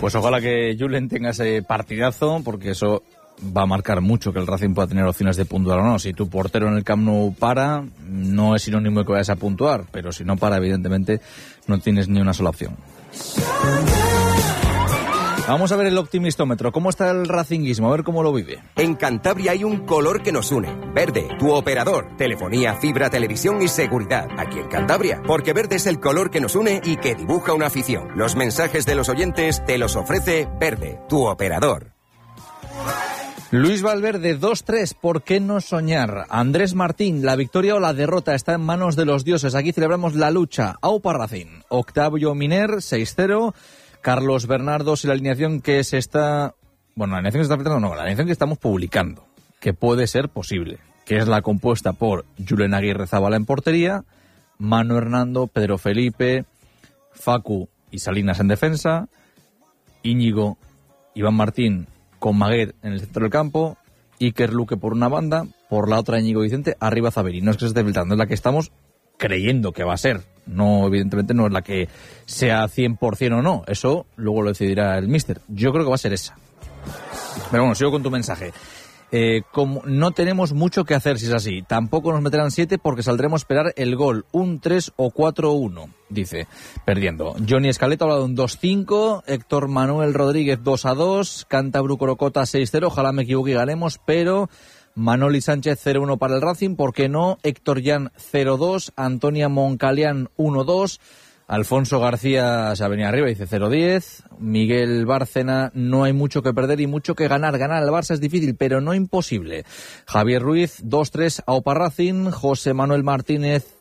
Pues ojalá que Julen tenga ese partidazo, porque eso va a marcar mucho que el Racing pueda tener opciones de puntuar o no. Si tu portero en el Camp Nou para, no es sinónimo de que vayas a puntuar, pero si no para, evidentemente, no tienes ni una sola opción. Vamos a ver el optimistómetro. ¿Cómo está el racinguismo? A ver cómo lo vive. En Cantabria hay un color que nos une. Verde, tu operador. Telefonía, fibra, televisión y seguridad. Aquí en Cantabria. Porque verde es el color que nos une y que dibuja una afición. Los mensajes de los oyentes te los ofrece Verde, tu operador. Luis Valverde, 2-3, ¿por qué no soñar? Andrés Martín, la victoria o la derrota está en manos de los dioses. Aquí celebramos la lucha. Aupa Racing. Octavio Miner, 6-0. Carlos Bernardo, si la alineación que se está... Bueno, la alineación que se está apretando, no, la alineación que estamos publicando, que puede ser posible, que es la compuesta por Julen Aguirre Zabala en portería, Manu Hernando, Pedro Felipe, Facu y Salinas en defensa, Íñigo, Iván Martín con Maguer en el centro del campo, Iker Luque por una banda, por la otra Íñigo Vicente, arriba Zaveri. No es que se esté filtrando, es la que estamos creyendo que va a ser. No, evidentemente no es la que sea 100% o no. Eso luego lo decidirá el míster. Yo creo que va a ser esa. Pero bueno, sigo con tu mensaje. Como no tenemos mucho que hacer si es así. Tampoco nos meterán 7 porque saldremos a esperar el gol. Un 3 o 4-1, dice, perdiendo. Johnny Escaleta habla de un 2-5. Héctor Manuel Rodríguez 2-2. Cántabro Corocota 6-0. Ojalá me equivoque y ganemos, pero... Manoli Sánchez 0-1 para el Racing, ¿por qué no? Héctor Jan 0-2, Antonia Moncalián 1-2, Alfonso García se ha venido arriba, dice 0-10, Miguel Bárcena, no hay mucho que perder y mucho que ganar. Ganar al Barça es difícil, pero no imposible. Javier Ruiz 2-3 a Aupa Racing, José Manuel Martínez